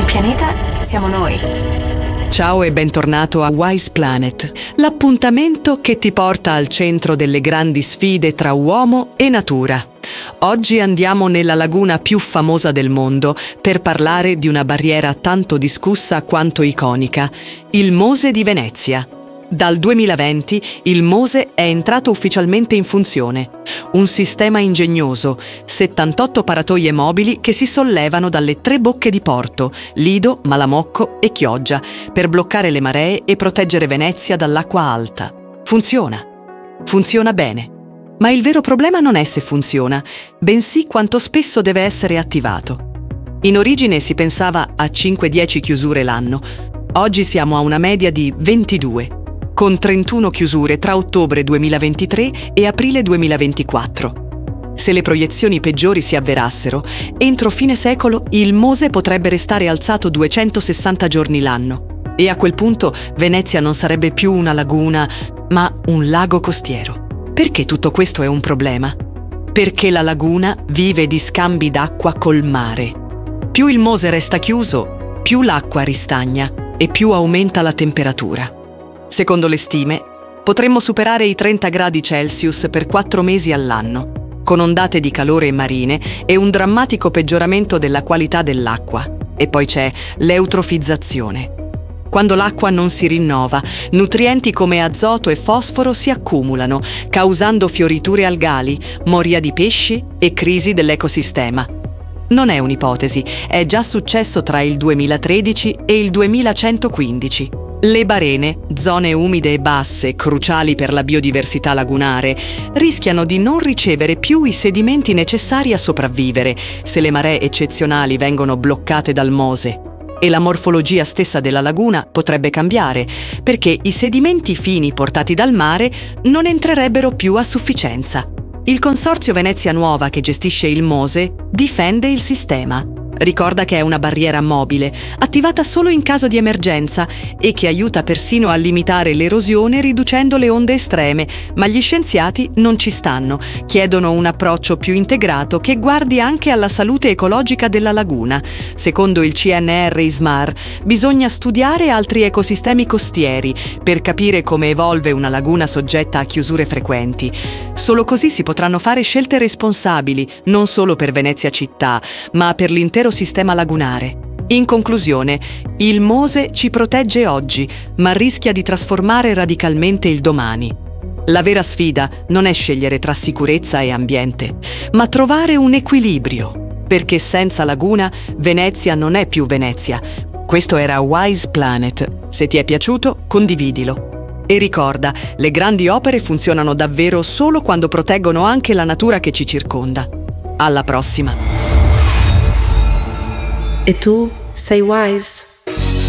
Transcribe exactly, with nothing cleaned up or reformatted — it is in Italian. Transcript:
Il pianeta siamo noi. Ciao e bentornato a Wise Planet, l'appuntamento che ti porta al centro delle grandi sfide tra uomo e natura. Oggi andiamo nella laguna più famosa del mondo per parlare di una barriera tanto discussa quanto iconica, il Mose di Venezia. Dal duemilaventi il Mose è entrato ufficialmente in funzione. Un sistema ingegnoso, settantotto paratoie mobili che si sollevano dalle tre bocche di porto, Lido, Malamocco e Chioggia, per bloccare le maree e proteggere Venezia dall'acqua alta. Funziona. Funziona bene. Ma il vero problema non è se funziona, bensì quanto spesso deve essere attivato. In origine si pensava a cinque dieci chiusure l'anno. Oggi siamo a una media di ventidue. Con trentuno chiusure tra ottobre duemilaventitré e aprile duemilaventiquattro. Se le proiezioni peggiori si avverassero, entro fine secolo il Mose potrebbe restare alzato duecentosessanta giorni l'anno e a quel punto Venezia non sarebbe più una laguna, ma un lago costiero. Perché tutto questo è un problema? Perché la laguna vive di scambi d'acqua col mare. Più il Mose resta chiuso, più l'acqua ristagna e più aumenta la temperatura. Secondo le stime, potremmo superare i trenta gradi Celsius per quattro mesi all'anno, con ondate di calore marine e un drammatico peggioramento della qualità dell'acqua. E poi c'è l'eutrofizzazione. Quando l'acqua non si rinnova, nutrienti come azoto e fosforo si accumulano, causando fioriture algali, moria di pesci e crisi dell'ecosistema. Non è un'ipotesi, è già successo tra il duemilatredici e il duemilacentoquindici. Le barene, zone umide e basse, cruciali per la biodiversità lagunare, rischiano di non ricevere più i sedimenti necessari a sopravvivere se le maree eccezionali vengono bloccate dal Mose. E la morfologia stessa della laguna potrebbe cambiare, perché i sedimenti fini portati dal mare non entrerebbero più a sufficienza. Il Consorzio Venezia Nuova, che gestisce il Mose, difende il sistema. Ricorda che è una barriera mobile, attivata solo in caso di emergenza e che aiuta persino a limitare l'erosione riducendo le onde estreme, ma gli scienziati non ci stanno, chiedono un approccio più integrato che guardi anche alla salute ecologica della laguna. Secondo il C N R ISMAR, bisogna studiare altri ecosistemi costieri per capire come evolve una laguna soggetta a chiusure frequenti. Solo così si potranno fare scelte responsabili, non solo per Venezia città, ma per l'intero sistema lagunare. In conclusione, il Mose ci protegge oggi, ma rischia di trasformare radicalmente il domani. La vera sfida non è scegliere tra sicurezza e ambiente, ma trovare un equilibrio, perché senza laguna Venezia non è più Venezia. Questo era Wise Planet. Se ti è piaciuto, condividilo. E ricorda, le grandi opere funzionano davvero solo quando proteggono anche la natura che ci circonda. Alla prossima! E tu sei wise?